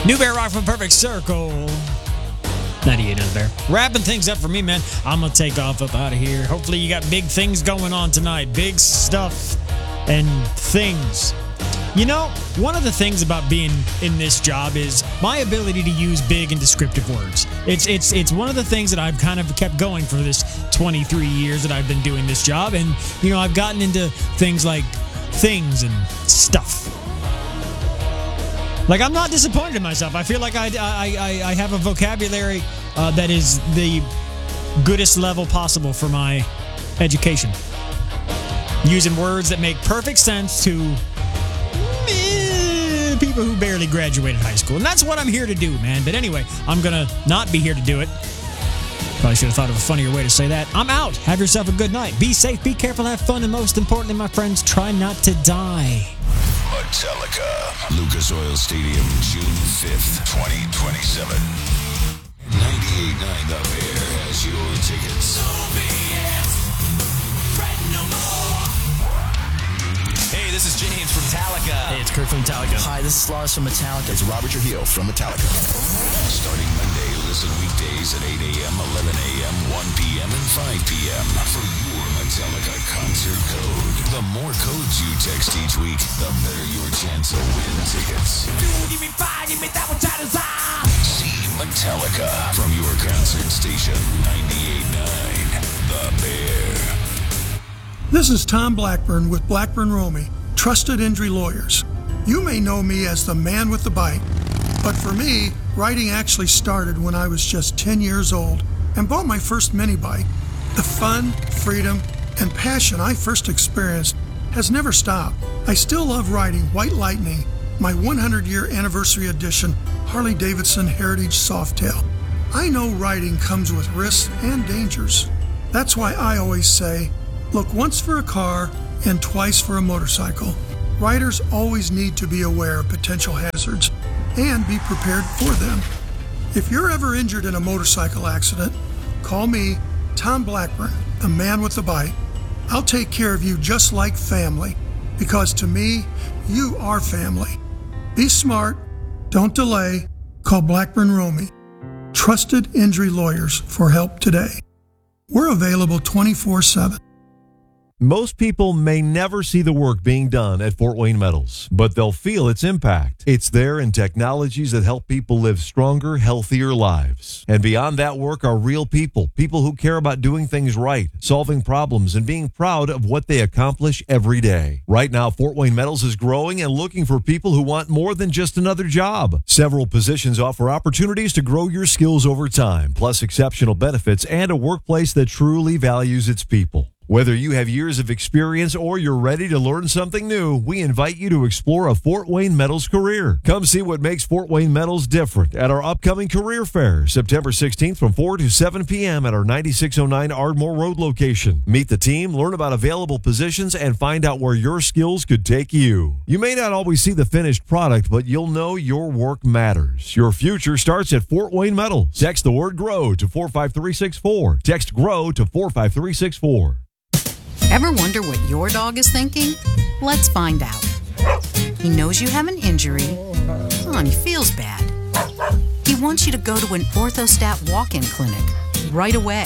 New Bear Rock from Perfect Circle. 98 in the Bear. Wrapping things up for me, man. I'm going to take off up out of here. Hopefully you got big things going on tonight. Big stuff and things. You know, one of the things about being in this job is my ability to use big and descriptive words. It's one of the things that I've kind of kept going for this 23 years that I've been doing this job. And, you know, I've gotten into things like things and stuff. Like, I'm not disappointed in myself. I feel like I have a vocabulary that is the goodest level possible for my education. Using words that make perfect sense to people who barely graduated high school. And that's what I'm here to do, man. But anyway, I'm going to not be here to do it. Probably should have thought of a funnier way to say that. I'm out. Have yourself a good night. Be safe, be careful, have fun, and most importantly, my friends, try not to die. Metallica, Lucas Oil Stadium, June 5th, 2027. 98.9 The Bear has your tickets. Hey, this is James from Metallica. Hey, it's Kurt from Metallica. Hi, this is Lars from Metallica. It's Robert Trujillo from Metallica. Starting Monday, listen weekdays at 8 a.m., 11 a.m., 1 p.m., and 5 p.m. for your Metallica concert code. The more codes you text each week, the better your chance to win tickets. Give me five, give me that one, See Metallica from your concert station, 98.9 The Bear. This is Tom Blackburn with Blackburn Romy, Trusted Injury Lawyers. You may know me as the man with the bike, but for me, riding actually started when I was just 10 years old and bought my first mini bike. The fun, freedom, and passion I first experienced has never stopped. I still love riding White Lightning, my 100-year anniversary edition Harley-Davidson Heritage Softail. I know riding comes with risks and dangers. That's why I always say, look once for a car and twice for a motorcycle. Riders always need to be aware of potential hazards and be prepared for them. If you're ever injured in a motorcycle accident, call me, Tom Blackburn, the man with the bike. I'll take care of you just like family, because to me, you are family. Be smart, don't delay, call Blackburn Romy. Trusted Injury Lawyers for help today. We're available 24/7. Most people may never see the work being done at Fort Wayne Metals, but they'll feel its impact. It's there in technologies that help people live stronger, healthier lives. And beyond that work are real people who care about doing things right, solving problems, and being proud of what they accomplish every day. Right now, Fort Wayne Metals is growing and looking for people who want more than just another job. Several positions offer opportunities to grow your skills over time, plus exceptional benefits and a workplace that truly values its people. Whether you have years of experience or you're ready to learn something new, we invite you to explore a Fort Wayne Metals career. Come see what makes Fort Wayne Metals different at our upcoming career fair, September 16th from 4 to 7 p.m. at our 9609 Ardmore Road location. Meet the team, learn about available positions, and find out where your skills could take you. You may not always see the finished product, but you'll know your work matters. Your future starts at Fort Wayne Metals. Text the word GROW to 45364. Text GROW to 45364. Ever wonder what your dog is thinking? Let's find out. He knows you have an injury. And he feels bad. He wants you to go to an Orthostat walk-in clinic right away.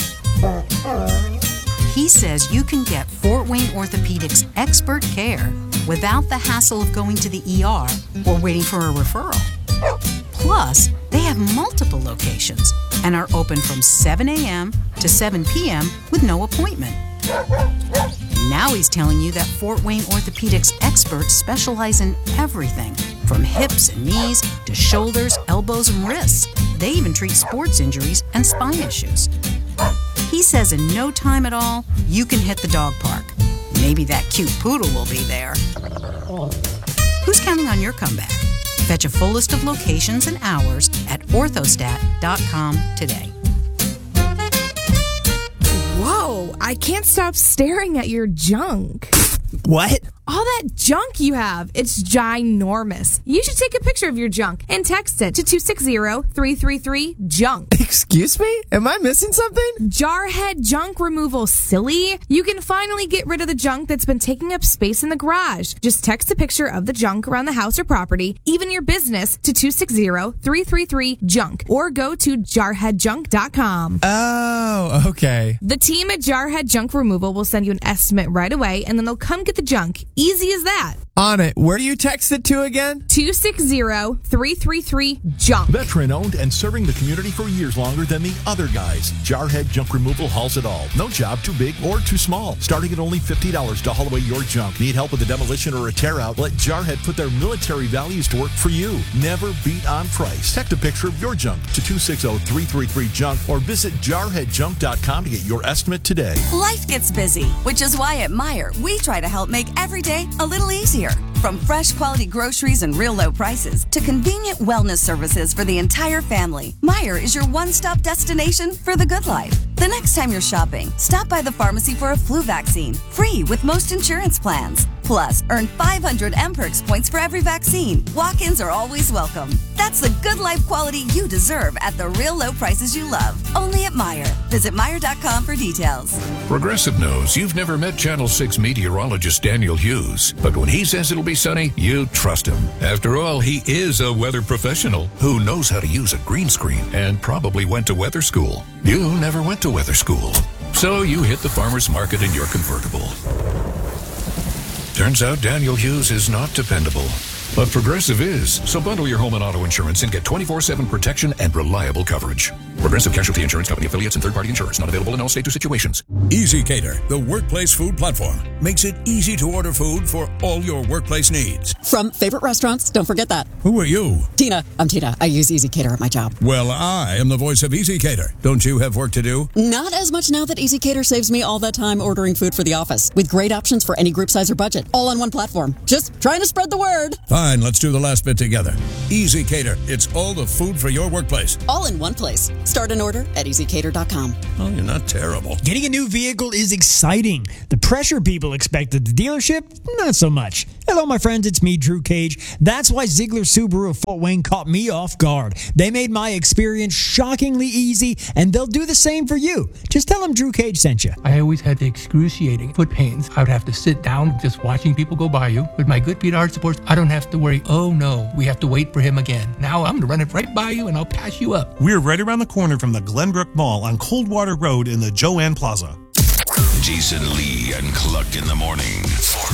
He says you can get Fort Wayne Orthopedics expert care without the hassle of going to the ER or waiting for a referral. Plus, they have multiple locations and are open from 7 a.m. to 7 p.m. with no appointment. Now he's telling you that Fort Wayne Orthopedics experts specialize in everything from hips and knees to shoulders, elbows, and wrists. They even treat sports injuries and spine issues. He says in no time at all, you can hit the dog park. Maybe that cute poodle will be there. Who's counting on your comeback? Fetch a full list of locations and hours at orthostat.com today. Whoa, I can't stop staring at your junk. What? all that junk you have. It's ginormous. You should take a picture of your junk and text it to 260-333-JUNK. Excuse me? Am I missing something? Jarhead Junk Removal, silly. You can finally get rid of the junk that's been taking up space in the garage. Just text a picture of the junk around the house or property, even your business, to 260-333-JUNK or go to jarheadjunk.com. Oh, okay. The team at Jarhead Junk Removal will send you an estimate right away, and then they'll come get the junk. Easy as that. On it. Where do you text it to again? 260-333-JUNK. Veteran owned and serving the community for years longer than the other guys. Jarhead Junk Removal hauls it all. No job too big or too small. Starting at only $50 to haul away your junk. Need help with a demolition or a tear out? Let Jarhead put their military values to work for you. Never beat on price. Text a picture of your junk to 260-333-JUNK or visit jarheadjunk.com to get your estimate today. Life gets busy, which is why at Meijer, we try to help make every day a little easier. From fresh quality groceries and real low prices to convenient wellness services for the entire family, Meijer is your one-stop destination for the good life. The next time you're shopping, stop by the pharmacy for a flu vaccine, free with most insurance plans. Plus, earn 500 MPerks points for every vaccine. Walk-ins are always welcome. That's the good life quality you deserve at the real low prices you love. Only at Meijer. Visit Meijer.com for details. Progressive knows you've never met Channel 6 meteorologist Daniel Hughes, but when he says it'll be sunny, you trust him. After all, he is a weather professional who knows how to use a green screen and probably went to weather school. You never went to weather school, so you hit the farmer's market in your convertible. Turns out Daniel Hughes is not dependable, but Progressive is. So bundle your home and auto insurance and get 24/7 protection and reliable coverage. Progressive Casualty Insurance Company affiliates and third-party insurers. Not available in all states or situations. ezCater, the workplace food platform, makes it easy to order food for all your workplace needs. From favorite restaurants, don't forget that. Who are you? Tina. I'm Tina. I use ezCater at my job. Well, I am the voice of ezCater. Don't you have work to do? Not as much now that ezCater saves me all that time ordering food for the office, with great options for any group size or budget, all on one platform. Just trying to spread the word. Fine, let's do the last bit together. ezCater, it's all the food for your workplace. All in one place. Start an order at ezcater.com. Oh, you're not terrible. Getting a new vehicle is exciting. The pressure people expect at the dealership, not so much. Hello, my friends. It's me, Drew Cage. That's why Ziegler Subaru of Fort Wayne caught me off guard. They made my experience shockingly easy, and they'll do the same for you. Just tell them Drew Cage sent you. I always had the excruciating foot pains. I would have to sit down just watching people go by you. With my good Pete Art supports, I don't have to worry, oh no, we have to wait for him again. Now I'm going to run it right by you and I'll pass you up. We're right around the corner from the Glenbrook Mall on Coldwater Road in the Joanne Plaza. Jason Lee and Cluck in the morning. Fort